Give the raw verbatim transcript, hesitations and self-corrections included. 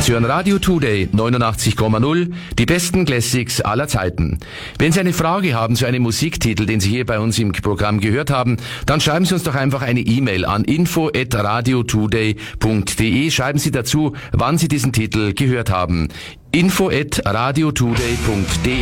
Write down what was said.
Sie hören Radio Today neunundachtzig Komma null, die besten Classics aller Zeiten. Wenn Sie eine Frage haben zu einem Musiktitel, den Sie hier bei uns im Programm gehört haben, dann schreiben Sie uns doch einfach eine E-Mail an info at radiotoday punkt de. Schreiben Sie dazu, wann Sie diesen Titel gehört haben. info at radiotoday punkt de